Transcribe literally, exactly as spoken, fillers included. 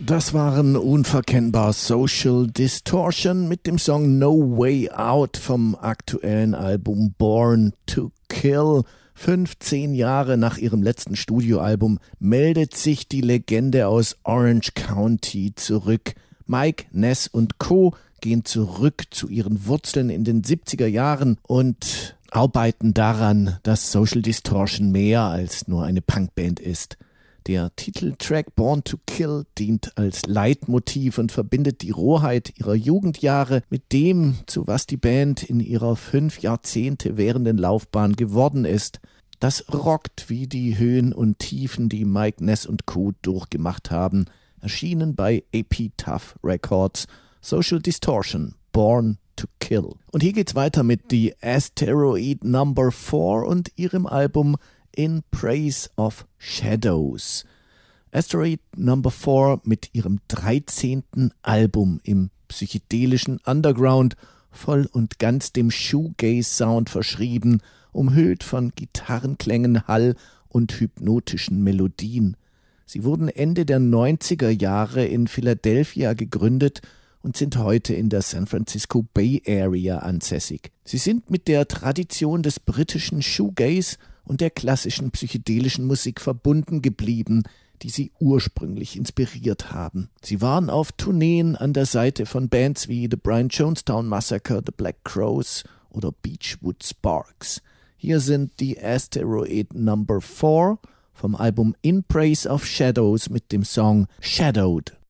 Das waren unverkennbar Social Distortion mit dem Song No Way Out vom aktuellen Album Born to Kill. fünfzehn Jahre nach ihrem letzten Studioalbum meldet sich die Legende aus Orange County zurück. Mike Ness und Co. gehen zurück zu ihren Wurzeln in den siebziger Jahren und arbeiten daran, dass Social Distortion mehr als nur eine Punkband ist. Der Titeltrack Born to Kill dient als Leitmotiv und verbindet die Rohheit ihrer Jugendjahre mit dem, zu was die Band in ihrer fünf Jahrzehnte währenden Laufbahn geworden ist. Das rockt wie die Höhen und Tiefen, die Mike Ness und Co. durchgemacht haben. Erschienen bei Epitaph Records. Social Distortion, Born to Kill. Und hier geht's weiter mit The Asteroid Number four und ihrem Album In Praise of Shadows. Asteroid Number four mit ihrem dreizehnten Album im psychedelischen Underground, voll und ganz dem Shoegaze-Sound verschrieben, umhüllt von Gitarrenklängen, Hall und hypnotischen Melodien. Sie wurden Ende der neunziger Jahre in Philadelphia gegründet und sind heute in der San Francisco Bay Area ansässig. Sie sind mit der Tradition des britischen Shoegaze und der klassischen psychedelischen Musik verbunden geblieben, die sie ursprünglich inspiriert haben. Sie waren auf Tourneen an der Seite von Bands wie The Brian Jonestown Massacre, The Black Crowes oder Beechwood Sparks. Hier sind die Asteroid Number four vom Album In Praise of Shadows mit dem Song Shadowed.